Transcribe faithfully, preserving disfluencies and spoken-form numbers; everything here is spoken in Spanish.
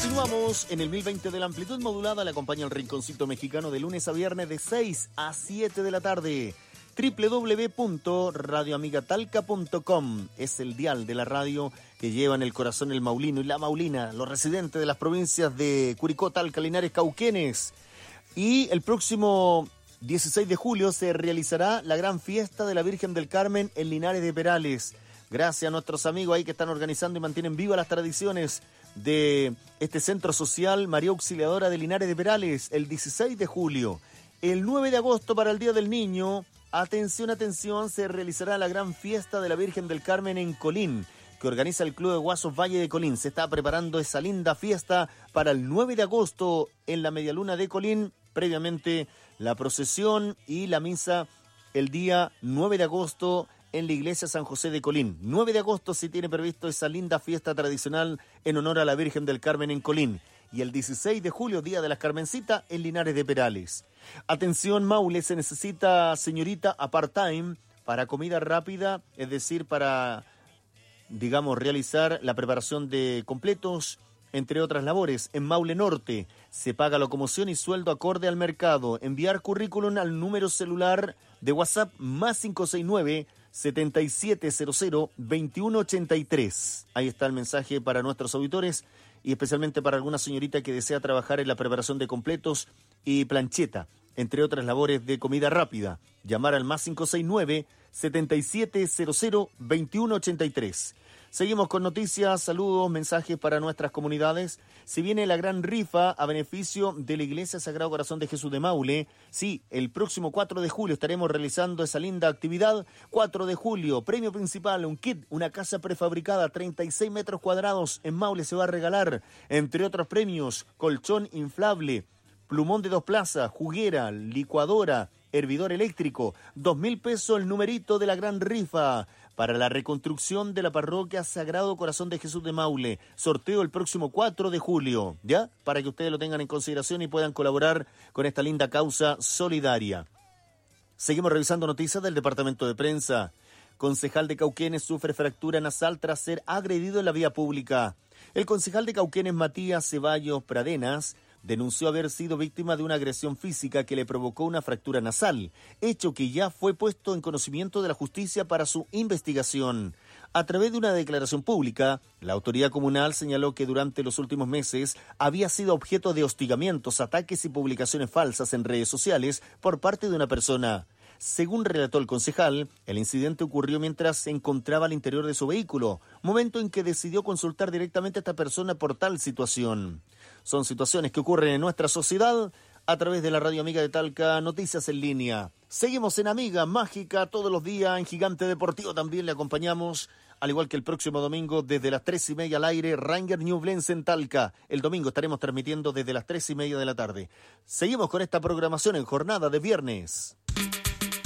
Continuamos en el mil veinte de la amplitud modulada. Le acompaña el Rinconcito Mexicano de lunes a viernes de seis a siete de la tarde. doble u doble u doble u punto radio amiga talca punto com es el dial de la radio que lleva en el corazón el maulino y la maulina, los residentes de las provincias de Curicó, Talca, Linares, Cauquenes. Y el próximo dieciséis de julio se realizará la gran fiesta de la Virgen del Carmen en Linares de Perales. Gracias a nuestros amigos ahí que están organizando y mantienen vivas las tradiciones de este centro social María Auxiliadora de Linares de Perales, el dieciséis de julio. El nueve de agosto, para el Día del Niño, atención, atención, se realizará la gran fiesta de la Virgen del Carmen en Colín, que organiza el Club de Guasos Valle de Colín. Se está preparando esa linda fiesta para el nueve de agosto en la Medialuna de Colín. Previamente la procesión y la misa el día nueve de agosto en la iglesia San José de Colín. nueve de agosto se tiene previsto esa linda fiesta tradicional en honor a la Virgen del Carmen en Colín. Y el dieciséis de julio, Día de las Carmencitas, en Linares de Perales. Atención, Maule, se necesita señorita a part-time para comida rápida, es decir, para, digamos, realizar la preparación de completos, entre otras labores. En Maule Norte se paga locomoción y sueldo acorde al mercado. Enviar currículum al número celular de WhatsApp más cinco seis nueve, siete siete cero cero, dos uno ocho tres. Ahí está el mensaje para nuestros auditores y especialmente para alguna señorita que desea trabajar en la preparación de completos y plancheta, entre otras labores de comida rápida. Llamar al más cinco seis nueve, siete siete cero cero, dos uno ocho tres. Seguimos con noticias, saludos, mensajes para nuestras comunidades. Si viene la gran rifa a beneficio de la Iglesia Sagrado Corazón de Jesús de Maule, sí, el próximo cuatro de julio estaremos realizando esa linda actividad. cuatro de julio, premio principal, un kit, una casa prefabricada, treinta y seis metros cuadrados. En Maule se va a regalar, entre otros premios, colchón inflable, plumón de dos plazas, juguera, licuadora, hervidor eléctrico. Dos mil pesos el numerito de la gran rifa para la reconstrucción de la parroquia Sagrado Corazón de Jesús de Maule. Sorteo el próximo cuatro de julio, ¿ya? Para que ustedes lo tengan en consideración y puedan colaborar con esta linda causa solidaria. Seguimos revisando noticias del departamento de prensa. Concejal de Cauquenes sufre fractura nasal tras ser agredido en la vía pública. El concejal de Cauquenes, Matías Ceballos Pradenas, denunció haber sido víctima de una agresión física que le provocó una fractura nasal, hecho que ya fue puesto en conocimiento de la justicia para su investigación. A través de una declaración pública, la autoridad comunal señaló que durante los últimos meses había sido objeto de hostigamientos, ataques y publicaciones falsas en redes sociales por parte de una persona. Según relató el concejal, el incidente ocurrió mientras se encontraba al interior de su vehículo, momento en que decidió consultar directamente a esta persona por tal situación. Son situaciones que ocurren en nuestra sociedad a través de la Radio Amiga de Talca, Noticias en Línea. Seguimos en Amiga Mágica todos los días, en Gigante Deportivo también le acompañamos, al igual que el próximo domingo desde las tres y media al aire, Ranger Ñublense en Talca. El domingo estaremos transmitiendo desde las tres y media de la tarde. Seguimos con esta programación en jornada de viernes.